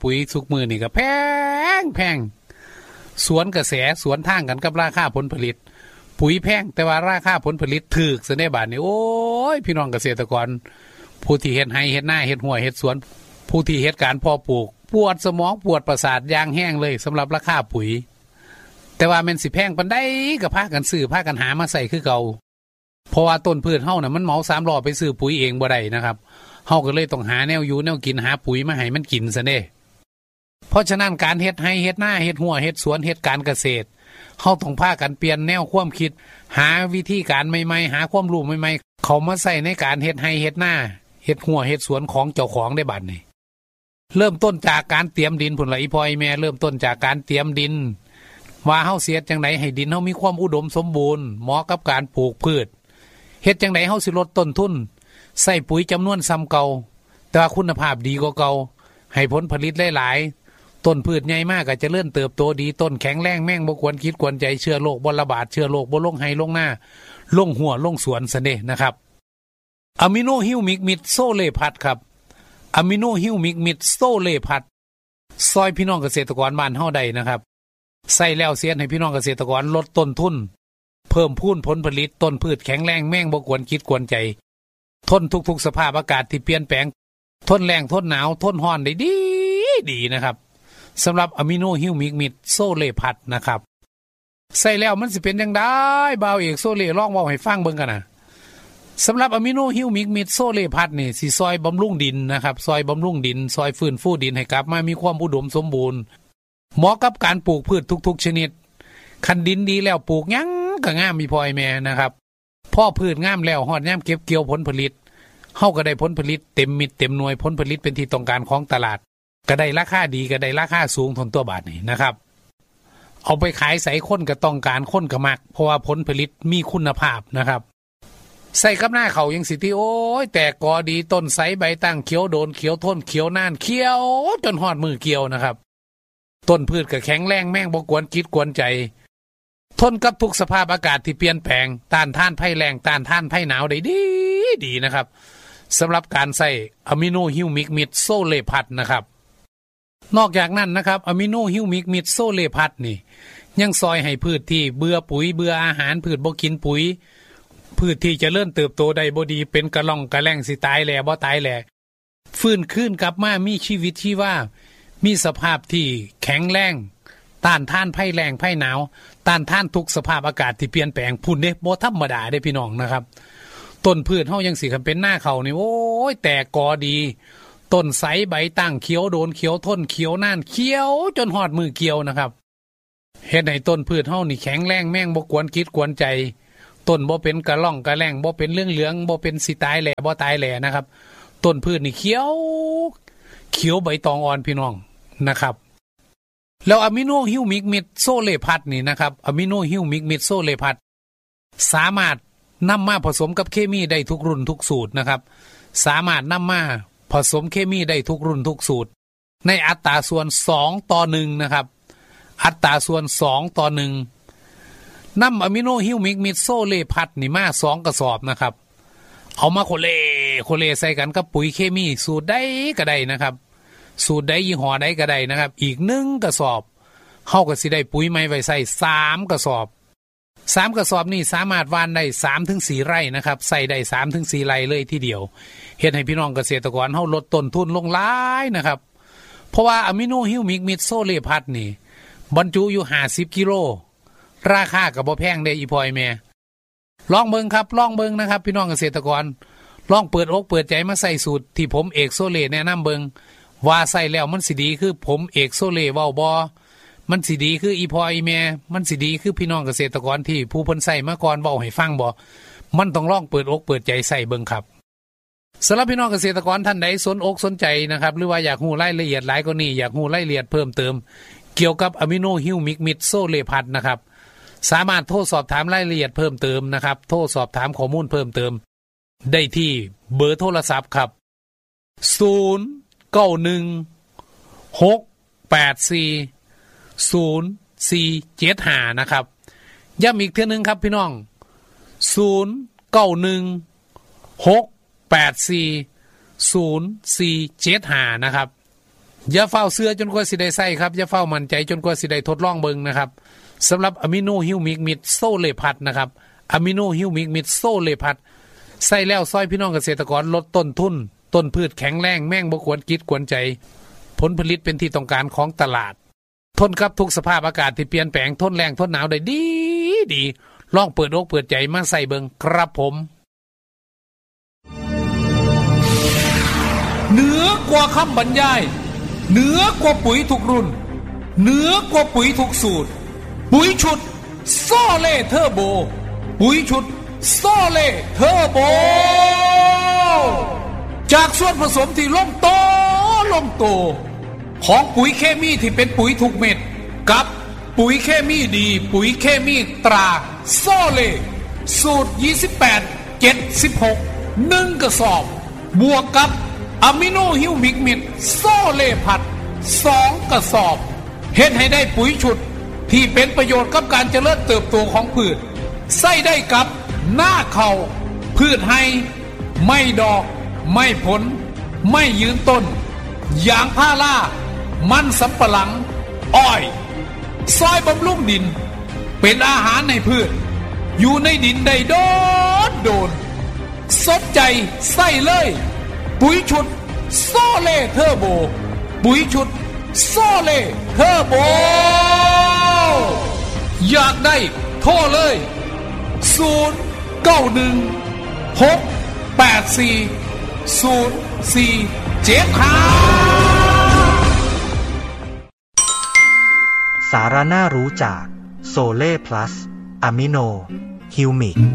ปุ๋ยทุกมือนี่ก็แพงสวนกระแสสวนทางกันกับราคาผลผลิตปุ๋ยแพงแต่ว่าราคาผลผลิตถูกซะในบาดนี้โอ้ยพี่น้องเกษตรกรผู้ที่เฮ็ดไร่เฮ็ดนาเฮ็ดหัวเฮ็ดสวนผู้ที่เฮ็ดการเพาะปลูกปวดสมองปวดประสาทอย่างแห้งเลยสำหรับราคาปุ๋ยแต่ว่าแม่นสิแพงปานใดก็พากันซื้อพากันหามาใส่คือเก่าเพราะว่าต้นพืชเฮาน่ะมันเหมา3ล้อไปซื้อปุ๋ยเองบ่ได้นะครับเฮาก็เลยต้องหาแนวอยู่แนวกินหาปุ๋ยมาให้มันกินซะเด้เพราะฉะนั้นการเฮ็ดไร่เฮ็ดนาเฮ็ดหัวเฮ็ดสวนเฮ็ดการเกษตรเฮาต้องพากันเปลี่ยนแนวความคิดหาวิธีการใหม่ๆหาความรู้ใหม่ๆเข้ามาใส่ในการเฮ็ดไร่เฮ็ดนาเฮ็ดหัวเฮ็ดสวนของเจ้าของได้บัดนี้เริ่มต้นจากการเตรียมดินพุ่นล่ะอีพ่ออีแม่เริ่มต้นจากการเตรียมดินว่าเฮาเสียจังได๋ให้ดินเฮามีความอุดมสมบูรณ์เหมาะกับการปลูกพืชเฮ็ดจังได๋เฮาสิลดต้นทุนใส่ปุ๋ยจำนวนซ้ำเก่าแต่ว่าคุณภาพดีกว่าเก่าให้ผลผลิตหลายๆต้นพืชใหญ่มากก็เจริญเติบโตดีต้นแข็งแรงแม่งบ่ควรคิดควรใจเชื้อโรคบ่ระบาดเชื้อโรคบ่ลงไห้ลงหน้าลงหัวลงสวนซะเด้นะครับอะมิโนฮิวมิกมิดโซเลพัดครับอะมิโนฮิวมิกมิดโซเลพัดซอยพี่น้องเกษตรกรบ้านเฮาได้นะครับใส่แล้วเสียให้พี่น้องเกษตรกรลดต้นทุนเพิ่มพูนผลผลิตต้นพืชแข็งแรงแม่งบ่ควรคิดควรใจทนทุกๆสภาพอากาศที่เปลี่ยนแปลงทนแรงทนหนาวทนร้อนได้ดีนะครับสำหรับอะมิโนฮิวมิกมิดโซเลพัดนะครับใส่แล้วมันสิเป็นจังได๋บ่าวเอกโซเลลองเว้าให้ฟังเบิ่งกันนะสำหรับอะมิโนฮิวมิกมิดโซเลพัดนี่สิซอยบำรุงดินนะครับซอยบำรุงดินซอยฟื้นฟูดินให้กลับมามีความอุดมสมบูรณ์เหมาะกับการปลูกพืชทุกๆชนิดคันดินดีแล้วปลูกหยังก็งามมีพ่อแม่นะครับพอพืชงามแล้วฮอดยามเก็บเกี่ยวผลผลิตเฮาก็ได้ผลผลิตเต็มมิตรเต็มหน่วยผลผลิตเป็นที่ต้องการของตลาดก็ได้ราคาดีก็ได้ราคาสูงทนตัวบาทนี่นะครับเอาไปขายใส่คนก็ต้องการคนก็มักเพราะว่าผลผลิตมีคุณภาพนะครับใส่กับหน้าเขายังสิที่โอ้ยแต่กอดีต้นไสใบตั้งเขียวโดนเขียวทนเขียวนานเขียวจนฮอดมือเกี่ยวนะครับต้นพืชก็แข็งแรงแม่งบ่กวนคิดกวนใจทนกับทุกสภาพอากาศที่เปลี่ยนแปลงต้านทานภัยแล้งต้านทานภัยหนาวได้ดีนะครับสำหรับการใส่อะมิโนฮิวมิกมิดโซเลพัดนะครับนอกจากนั้นนะครับอะมิโนฮิวมิกมิดโซเลพัดนี่ยังซอยให้พืชที่เบื่อปุ๋ยเบื่ออาหารพืชบ่กินปุ๋ยพืชที่จะเริ่มเติบโตได้บ่ดีเป็นกระล่องกระแล่งสิตายแหล่บ่ตายแหล่ฟื้นคืนกลับมามีชีวิตชีวามีสภาพที่แข็งแรงต้านทานภัยแล้งภัยหนาวต้านทานทุกสภาพอากาศที่เปลี่ยนแปลงพุ่นเด้บ่ธรรมดาเด้พี่น้องนะครับต้นพืชเฮายังสิคันเป็นหน้าเขานี่โอ้ยแตกกอดีต้นไสใบตั้งเขียวโดนเขียวทนเขียวนานเขียวจนฮอดมือเกี่ยวนะครับเฮ็ดให้ต้นพืชเฮานี่แข็งแรงแม่งบ่กวนคิดกวนใจต้นบ่เป็นกระล่องกระแล่งบ่เป็นเหลืองบ่เป็นสิตายแหล่บ่ตายแหล่นะครับต้นพืชนี่เขียวใบตองอ่อนพี่น้องนะครับแล้วอะมิโนฮิวมิกมิดโซเลพัดนี่นะครับอะมิโนฮิวมิกมิดโซเลพัดสามารถนำมาผสมกับเคมีได้ทุกรุ่นทุกสูตรนะครับสามารถนำมาผสมเคมีได้ทุกรุ่นทุกสูตรในอัตราส่วน2:1นะครับอัตราส่วน2:1นำอะมิโนฮิวมิกมิดโซเลพัดนี่มา2กระสอบนะครับเอามาโคเลใส่กันกับปุ๋ยเคมีสูตรใดก็ได้นะครับสูตรใดยี่ห้อใดก็ได้นะครับอีก1กระสอบเฮาก็สิได้ปุ๋ยใหม่ไว้ใส่3กระสอบ3กระสอบนี่สามารถหว่านได้ 3-4 ไร่นะครับใส่ได้ 3-4 ไร่เลยทีเดียวเฮ็ดให้พี่น้องเกษตรกรเฮาลดต้นทุนลงหลายนะครับเพราะว่าอะมิโนฮิวมิกมิดโซเลพัดนี่บรรจุอยู่50กิโลราคาก็บ่แพงเด้อีพ่อยแม่ลองเบิ่งครับลองเบิ่งนะครับพี่น้องเกษตรกรลองเปิดอกเปิดใจมาใส่สูตรที่ผมเอกโซเลแนะนำเบิ่งว่าใส่แล้วมันสิดีคือผมเอกโซเลเว้าบ่มันสิดีคืออีพ่ออีแม่มันสิดีคือพี่น้องเกษตรกรที่ผู้เพิ่นใส่มาก่อนเว้าให้ฟังบ่มันต้องลองเปิดอกเปิดใจใส่เบิ่งครับสำหรับพี่น้องเกษตรกรท่านใดสนอกสนใจนะครับหรือว่าอยากรู้รายละเอียดหลายกว่านี้อยากรู้รายละเอียดเพิ่มเติมเกี่ยวกับอะมิโนฮิวมิกมิดโซเลพัดนะครับสามารถโทรสอบถามรายละเอียดเพิ่มเติมนะครับโทรสอบถามข้อมูลเพิ่มเติมได้ที่เบอร์โทรศัพท์ครับ0916840475นะครับย้ำอีกเทื่อนึงครับพี่น้อง0916840475นะครับอย่าเฝ้าเสื้อจนกว่าสิได้ใส่ครับอย่าเฝ้ามั่นใจจนกว่าสิได้ทดลองเบิ่งนะครับสำหรับอะมิโนฮิวมิกมิดโซเลพัดนะครับอะมิโนฮิวมิกมิดโซเลพัดใส่แล้วซอยพี่น้องเกษตรกรลดต้นทุนต้นพืชแข็งแรงแม่งบ่ควรกิดกวนใจผลผลิตเป็นที่ต้องการของตลาดทนกับทุกสภาพอากาศที่เปลี่ยนแปลงทนแรงทนหนาวได้ดีลองเปิดอกเปิดใจมาใส่เบิ่งครับผมเหนือกว่าคำบรรยายเหนือกว่าปุ๋ยทุกรุ่นเหนือกว่าปุ๋ยทุกสูตรปุ๋ยชุดโซเล่เทอร์โบปุ๋ยชุดโซเล่เทอร์โบจากส่วนผสมที่ลงโตของปุ๋ยเคมีที่เป็นปุ๋ยทุกเม็ดกับปุ๋ยเคมีดีปุ๋ยเคมีตราโซเล่สูตร28 76 1กระสอบบวกกับอะมิโนฮิวมิกมิดโซเล่พัด2กระสอบเฮ็ดให้ได้ปุ๋ยชุดที่เป็นประโยชน์กับการเจริญเติบโตของพืชใส่ได้กับหน้าเขาพืชให้ไม่ดอกไม่ผลไม่ยืนต้นยางพารามันสำปะหลังอ้อยซอยบำรุงดินเป็นอาหารในพืชอยู่ในดินได้โดนสนใจใส่เลยปุ๋ยชุดโซเล่เทอร์โบปุ๋ยชุดโซเล่เทอร์โบอยากได้โทรเลยสาระน่ารู้จากโซเล่พลัสอะมิโนฮิวมิก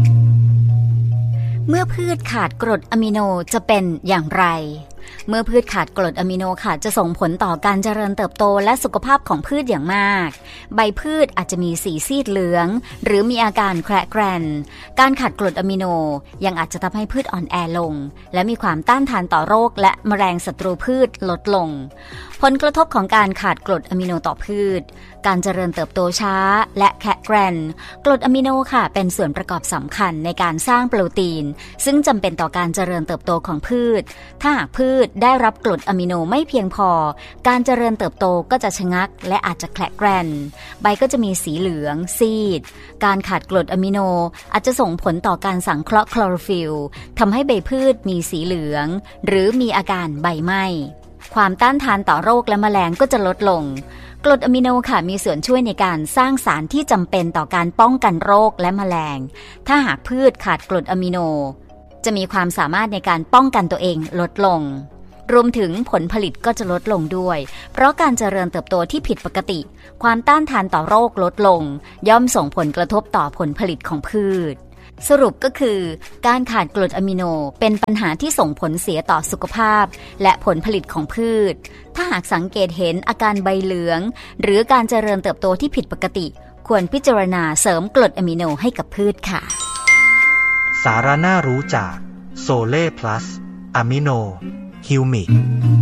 เมื่อพืชขาดกรดอะมิโนจะเป็นอย่างไรเมื่อพืชขาดกรดอะมิโนค่ะจะส่งผลต่อการเจริญเติบโตและสุขภาพของพืชอย่างมากใบพืชอาจจะมีสีซีดเหลืองหรือมีอาการแคระแกรนการขาดกรดอะมิโนยังอาจจะทำให้พืชอ่อนแอลงและมีความต้านทานต่อโรคและแมลงศัตรูพืชลดลงผลกระทบของการขาดกรดอะมิโนต่อพืชการเจริญเติบโตช้าและแคระแกรนกรดอะมิโนค่ะเป็นส่วนประกอบสำคัญในการสร้างโปรตีนซึ่งจำเป็นต่อการเจริญเติบโตของพืชถ้าหากพืชได้รับกรดอะมิโนไม่เพียงพอการเจริญเติบโตก็จะชะงักและอาจจะแคระแกรนใบก็จะมีสีเหลืองซีดการขาดกรดอะมิโนอาจจะส่งผลต่อการสังเคราะห์คลอโรฟิลล์ทำให้ใบพืชมีสีเหลืองหรือมีอาการใบไหม้ความต้านทานต่อโรคและแมลงก็จะลดลงกรดอะมิโนค่ะมีส่วนช่วยในการสร้างสารที่จำเป็นต่อการป้องกันโรคและแมลงถ้าหากพืชขาดกรดอะมิโนจะมีความสามารถในการป้องกันตัวเองลดลงรวมถึงผลผลิตก็จะลดลงด้วยเพราะการเจริญเติบโตที่ผิดปกติความต้านทานต่อโรคลดลงย่อมส่งผลกระทบต่อผลผลิตของพืชสรุปก็คือการขาดกรดอะมิโนเป็นปัญหาที่ส่งผลเสียต่อสุขภาพและผลผลิตของพืชถ้าหากสังเกตเห็นอาการใบเหลืองหรือการเจริญเติบโตที่ผิดปกติควรพิจารณาเสริมกรดอะมิโนให้กับพืชค่ะสาระน่ารู้จากโซเล่พลัสอะมิโนฮิวมิก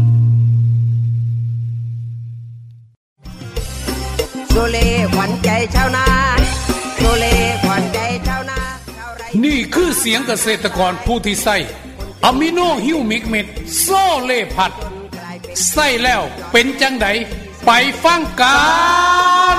โซเล่ขวัญใจชาวนาโซเล่ขวัญใจชาวนานี่คือเสียงเกษตรกรผู้ที่ใส่อะมิโนฮิวมิกเม็ดโซเล่พัดใส่แล้วเป็นจังไดไปฟังกัน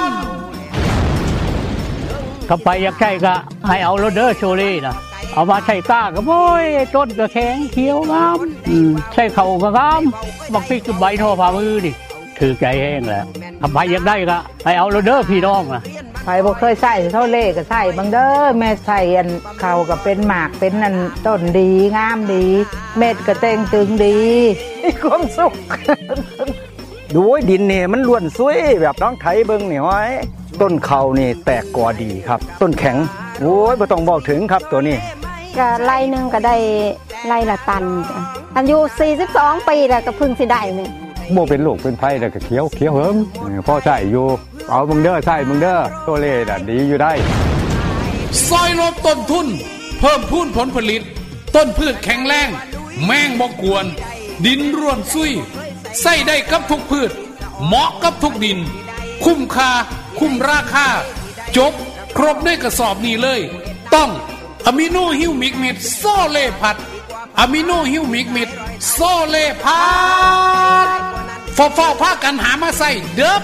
ถ้าไปอยากใช้ก็ให้เอาโรเดอร์โชเล่นะเอามาใช้ก้าก็โอ้ยต้นก็แข็งเขียวงามใช้เข่าก็งามบักพริกกับใบโทอฝ่ามือดิถือใจแห้งแล้วถ้าไปอยากได้ก็ให้เอาโรเดอร์พี่น้องนะไปบ่เคยใส่เท่าเล่ก็ใส่บางเด้อแม่ใส่อันเขาก็เป็นหมากเป็นอันต้นดีงามดีเม็ดก็เต่งตึงดีมีความสุขดูดินนี่มันล้วนสวยแบบน้องไถเบิ่งนี่ห้อยต้นเขานี่แตกกอดีครับต้นแข็งโอ้ยบ่ต้องบอกถึงครับตัวนี้ก็ไร่นึงก็ได้ไร่ละตันอายุ42ปีแล้วก็เพิ่งสิได้นี่บ่เป็นลูกเป็นไผแล้วก็เขียวเหิมพอใช้อยู่เอามึงเด้อใช้มึงเด้อตัวเล่น่ะดีอยู่ได้ซอยลดต้นทุนเพิ่มพูนผลผลิตต้นพืชแข็งแรงแมงบ่กวนดินร่วนซุยใส่ได้กับทุกพืชเหมาะกับทุกดินคุ้มค่าคุ้มราคาจบครบในกระสอบนี้เลยต้องอะมิโนฮิวมิกมิดโซเล่พัดอะมิโนฮิวมิกมิดโซเล่พัดฟอพากันหามาใส่เด้อ